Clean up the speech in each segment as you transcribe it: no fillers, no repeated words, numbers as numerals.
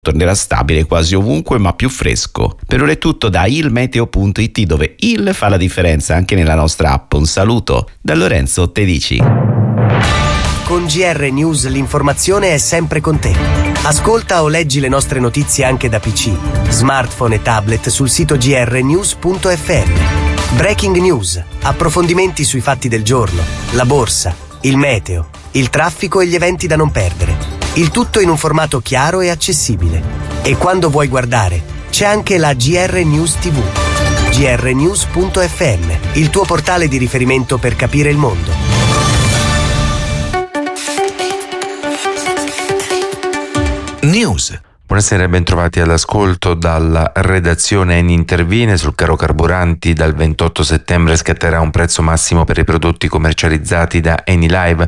tornerà stabile quasi ovunque ma più fresco. Per ora è tutto da ilmeteo.it, dove il fa la differenza anche nella nostra app. Un saluto da Lorenzo Tedici. Con GR News l'informazione è sempre con te. Ascolta o leggi le nostre notizie anche da PC, smartphone e tablet sul sito grnews.fm. Breaking news, approfondimenti sui fatti del giorno, la borsa, il meteo, il traffico e gli eventi da non perdere. Il tutto in un formato chiaro e accessibile. E quando vuoi guardare, c'è anche la GR News TV. grnews.fm, il tuo portale di riferimento per capire il mondo. News. Buonasera e bentrovati all'ascolto dalla redazione. Eni interviene sul caro carburanti. Dal 28 settembre scatterà un prezzo massimo per i prodotti commercializzati da Eni Live,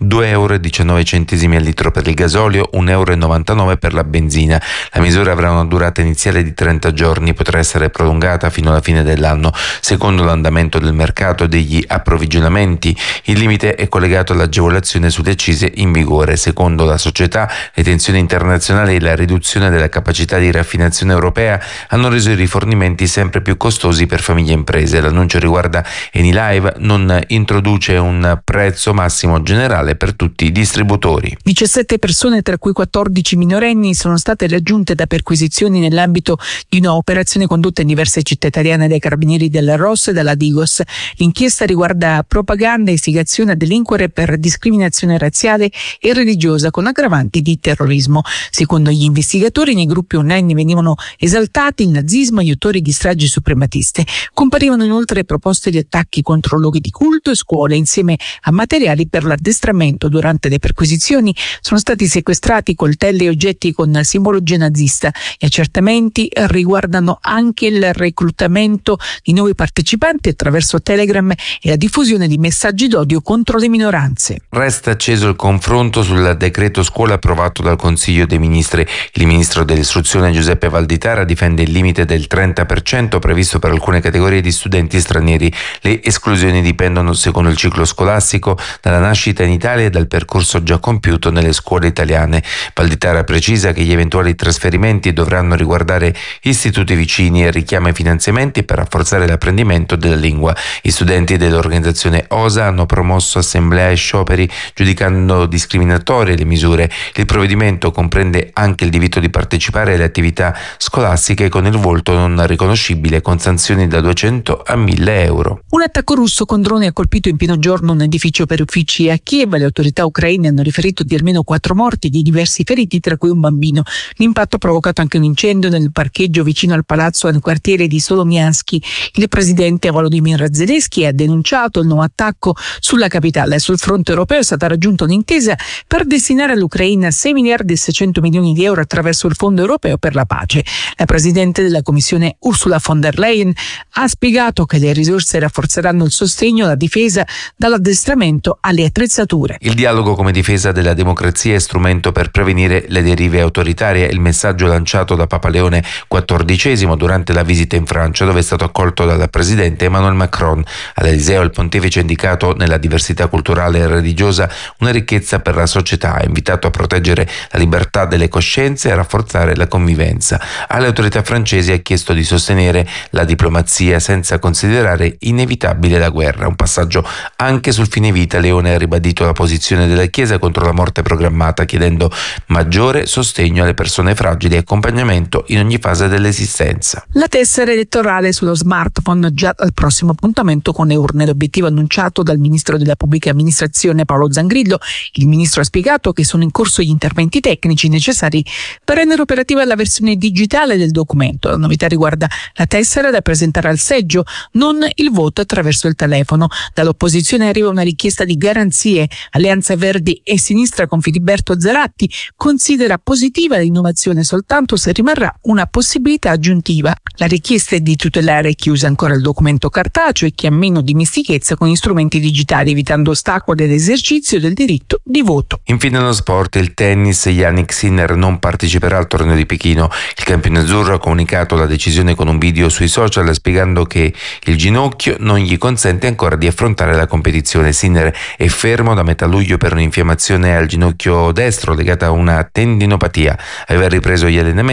€2,19 al litro per il gasolio, €1,99 per la benzina. La misura avrà una durata iniziale di 30 giorni, potrà essere prolungata fino alla fine dell'anno. Secondo l'andamento del mercato degli approvvigionamenti, il limite è collegato all'agevolazione sulle accise in vigore. Secondo la società, le tensioni internazionali e la riduzione della capacità di raffinazione europea hanno reso i rifornimenti sempre più costosi per famiglie e imprese. L'annuncio riguarda Eni Live, non introduce un prezzo massimo generale per tutti i distributori. 17 persone, tra cui 14 minorenni, sono state raggiunte da perquisizioni nell'ambito di una operazione condotta in diverse città italiane dai carabinieri della ROS e della Digos. L'inchiesta riguarda propaganda e istigazione a delinquere per discriminazione razziale e religiosa con aggravanti di terrorismo. Secondo gli investigatori, nei gruppi online venivano esaltati il nazismo e gli autori di stragi suprematiste. Comparivano inoltre proposte di attacchi contro luoghi di culto e scuole, insieme a materiali per l'addestramento. Durante le perquisizioni sono stati sequestrati coltelli e oggetti con simbologia nazista. Gli accertamenti riguardano anche il reclutamento di nuovi partecipanti attraverso Telegram e la diffusione di messaggi d'odio contro le minoranze. Resta acceso il confronto sul decreto scuola approvato dal Consiglio dei Ministri. Il ministro dell'istruzione Giuseppe Valditara difende il limite del 30% previsto per alcune categorie di studenti stranieri. Le esclusioni dipendono, secondo il ciclo scolastico, dalla nascita in Italia e dal percorso già compiuto nelle scuole italiane. Valditara precisa che gli eventuali trasferimenti dovranno riguardare istituti vicini e richiama i finanziamenti per rafforzare l'apprendimento della lingua. I studenti dell'organizzazione OSA hanno promosso assemblea e scioperi giudicando discriminatorie le misure. Il provvedimento comprende anche il divieto di partecipare alle attività scolastiche con il volto non riconoscibile, con sanzioni da 200 a 1.000 euro. Un attacco russo con droni ha colpito in pieno giorno un edificio per uffici a Kiev. Le autorità ucraine hanno riferito di almeno 4 morti e di diversi feriti, tra cui un bambino. L'impatto ha provocato anche un incendio nel parcheggio vicino al palazzo nel quartiere di Solomianski. Il presidente Volodymyr Zelensky ha denunciato il nuovo attacco sulla capitale. Sul fronte europeo è stata raggiunta un'intesa per destinare all'Ucraina 6 miliardi e 600 milioni di euro attraverso il Fondo europeo per la pace. La presidente della Commissione Ursula von der Leyen ha spiegato che le risorse rafforzeranno il sostegno alla difesa, dall'addestramento alle attrezzature. Il dialogo come difesa della democrazia è strumento per prevenire le derive autoritarie. Il messaggio lanciato da Papa Leone XIV durante la visita in Francia, dove è stato accolto dal presidente Emmanuel Macron. All'Eliseo il pontefice ha indicato nella diversità culturale e religiosa una ricchezza per la società. Ha invitato a proteggere la libertà delle coscienze e a rafforzare la convivenza. Alle autorità francesi ha chiesto di sostenere la diplomazia senza considerare inevitabile la guerra. Un passaggio anche sul fine vita. Leone ha ribadito la posizione della Chiesa contro la morte programmata, chiedendo maggiore sostegno alle persone fragili e accompagnamento in ogni fase dell'esistenza. La tessera elettorale sullo smartphone già al prossimo appuntamento con le urne. L'obiettivo annunciato dal ministro della pubblica amministrazione Paolo Zangrillo. Il ministro ha spiegato che sono in corso gli interventi tecnici necessari per rendere operativa la versione digitale del documento. La novità riguarda la tessera da presentare al seggio, non il voto attraverso il telefono. Dall'opposizione arriva una richiesta di garanzie. Alleanza Verdi e Sinistra con Filiberto Zaratti considera positiva l'innovazione soltanto se rimarrà una possibilità aggiuntiva. La richiesta è di tutelare chi usa ancora il documento cartaceo e chi ha meno dimestichezza con gli strumenti digitali, evitando ostacoli all'esercizio del diritto di voto. Infine lo sport, il tennis. Jannik Sinner non partecipa parteciperà al torneo di Pechino. Il campione azzurro ha comunicato la decisione con un video sui social, spiegando che il ginocchio non gli consente ancora di affrontare la competizione. Sinner è fermo da metà luglio per un'infiammazione al ginocchio destro legata a una tendinopatia. Aveva ripreso gli allenamenti